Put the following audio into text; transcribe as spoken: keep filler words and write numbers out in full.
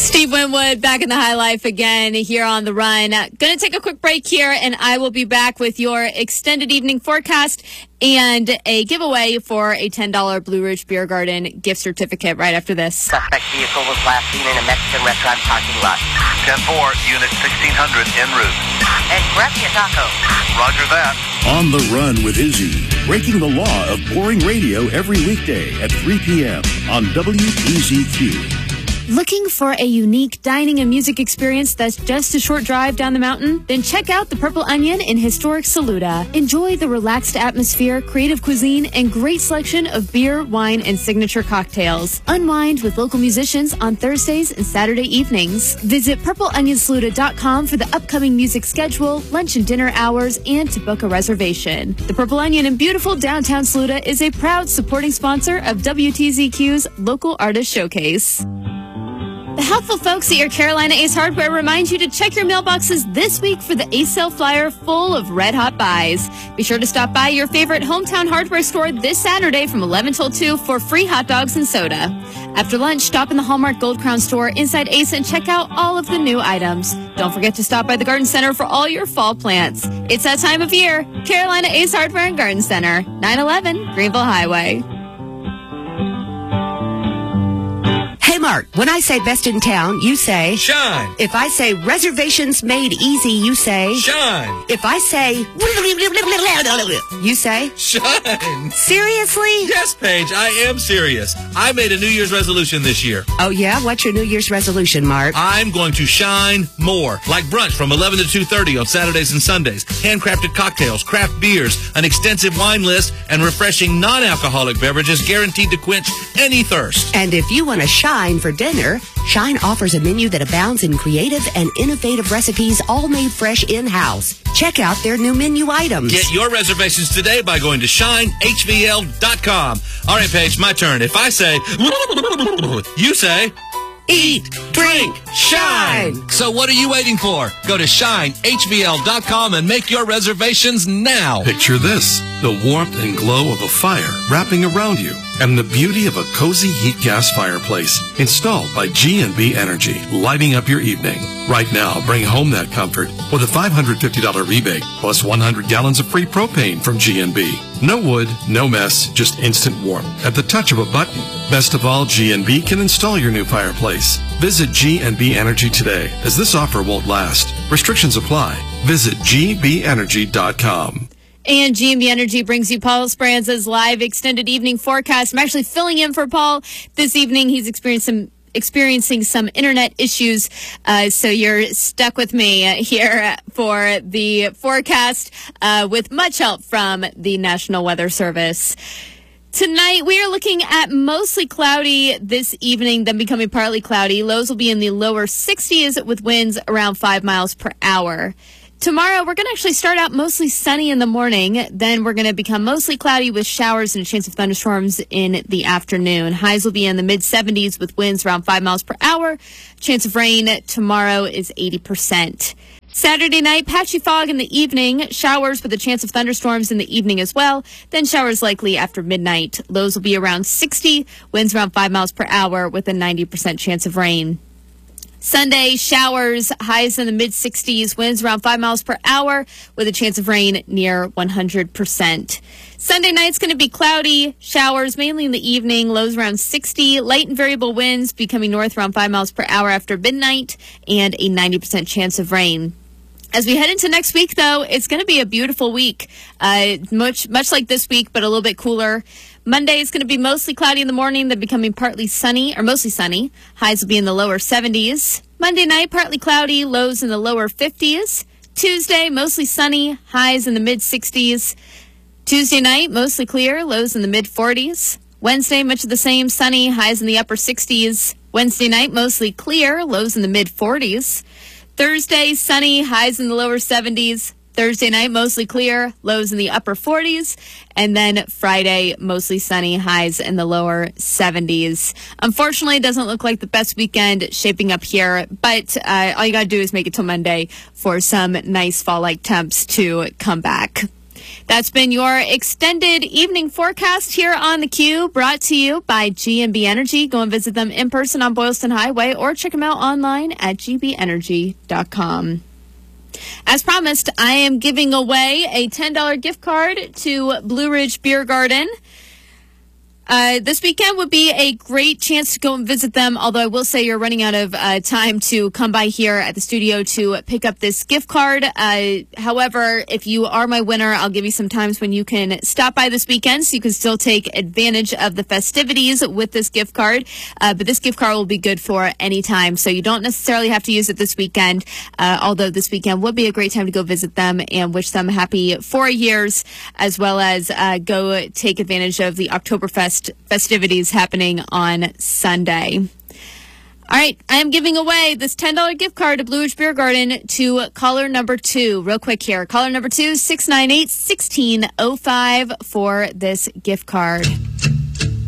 Steve Winwood back in the High Life again here on The Run. Uh, going to take a quick break here, and I will be back with your extended evening forecast and a giveaway for a ten dollars Blue Ridge Beer Garden gift certificate right after this. Suspect vehicle was last seen in a Mexican restaurant parking lot. ten four, Unit sixteen hundred en route. And grab me a taco. Roger that. On the Run with Izzy, breaking the law of boring radio every weekday at three p.m. on W P Z Q. Looking for a unique dining and music experience that's just a short drive down the mountain? Then check out the Purple Onion in historic Saluda. Enjoy the relaxed atmosphere, creative cuisine, and great selection of beer, wine, and signature cocktails. Unwind with local musicians on Thursdays and Saturday evenings. Visit purple onion saluda dot com for the upcoming music schedule, lunch and dinner hours, and to book a reservation. The Purple Onion in beautiful downtown Saluda is a proud supporting sponsor of W T Z Q's Local Artist Showcase. The helpful folks at your Carolina Ace Hardware remind you to check your mailboxes this week for the Ace Sale Flyer full of red-hot buys. Be sure to stop by your favorite hometown hardware store this Saturday from eleven till two for free hot dogs and soda. After lunch, stop in the Hallmark Gold Crown store inside Ace and check out all of the new items. Don't forget to stop by the Garden Center for all your fall plants. It's that time of year. Carolina Ace Hardware and Garden Center, nine eleven Greenville Highway. Hey, Mark, when I say best in town, you say... Shine. If I say reservations made easy, you say... Shine. If I say... You say... Shine. Seriously? Yes, Paige, I am serious. I made a New Year's resolution this year. Oh, yeah? What's your New Year's resolution, Mark? I'm going to shine more. Like brunch from eleven to two thirty on Saturdays and Sundays. Handcrafted cocktails, craft beers, an extensive wine list, and refreshing non-alcoholic beverages guaranteed to quench any thirst. And if you want to shine for dinner, Shine offers a menu that abounds in creative and innovative recipes all made fresh in-house. Check out their new menu items. Get your reservations today by going to shine h v l dot com. All right, Paige, my turn. If I say, you say... Eat, drink, shine. So what are you waiting for? Go to shine h v l dot com and make your reservations now. Picture this, the warmth and glow of a fire wrapping around you and the beauty of a cozy heat gas fireplace installed by G and B Energy, lighting up your evening. Right now, bring home that comfort with a five hundred fifty dollars rebate plus one hundred gallons of free propane from G and B. No wood, no mess, just instant warmth at the touch of a button. Best of all, G and B can install your new fireplace. Visit G and B Energy today, as this offer won't last. Restrictions apply. Visit g b energy dot com. And G and B Energy brings you Paul Speranza's live extended evening forecast. I'm actually filling in for Paul this evening. He's experienced some experiencing some internet issues, uh, so you're stuck with me here for the forecast uh, with much help from the National Weather Service. Tonight, we are looking at mostly cloudy this evening, then becoming partly cloudy. Lows will be in the lower sixties with winds around five miles per hour. Tomorrow, we're going to actually start out mostly sunny in the morning. Then we're going to become mostly cloudy with showers and a chance of thunderstorms in the afternoon. Highs will be in the mid-seventies with winds around five miles per hour. Chance of rain tomorrow is eighty percent. Saturday night, patchy fog in the evening. Showers with a chance of thunderstorms in the evening as well. Then showers likely after midnight. Lows will be around sixty. Winds around five miles per hour with a ninety percent chance of rain. Sunday, showers, highs in the mid-sixties, winds around five miles per hour with a chance of rain near one hundred percent. Sunday night's going to be cloudy, showers mainly in the evening, lows around sixty, light and variable winds becoming north around five miles per hour after midnight, and a ninety percent chance of rain. As we head into next week, though, it's going to be a beautiful week, uh, much much like this week, but a little bit cooler. Monday is going to be mostly cloudy in the morning, then becoming partly sunny, or mostly sunny. Highs will be in the lower seventies. Monday night, partly cloudy, lows in the lower fifties. Tuesday, mostly sunny, highs in the mid-sixties. Tuesday night, mostly clear, lows in the mid-forties. Wednesday, much of the same, sunny, highs in the upper sixties. Wednesday night, mostly clear, lows in the mid-forties. Thursday, sunny, highs in the lower seventies. Thursday night, mostly clear, lows in the upper forties. And then Friday, mostly sunny, highs in the lower seventies. Unfortunately, it doesn't look like the best weekend shaping up here, but uh, all you got to do is make it till Monday for some nice fall-like temps to come back. That's been your extended evening forecast here on The Q, brought to you by G and B Energy. Go and visit them in person on Boylston Highway or check them out online at g b energy dot com. As promised, I am giving away a ten dollars gift card to Blue Ridge Beer Garden. Uh, this weekend would be a great chance to go and visit them, although I will say you're running out of uh, time to come by here at the studio to pick up this gift card. Uh, however, if you are my winner, I'll give you some times when you can stop by this weekend so you can still take advantage of the festivities with this gift card. Uh, but this gift card will be good for any time, so you don't necessarily have to use it this weekend, uh, although this weekend would be a great time to go visit them and wish them happy four years, as well as uh, go take advantage of the Oktoberfest festivities happening on Sunday. All right, I am giving away this ten dollars gift card to Blue Ridge Beer Garden to caller number two. Real quick here. Caller number two, six nine eight, one six zero five for this gift card.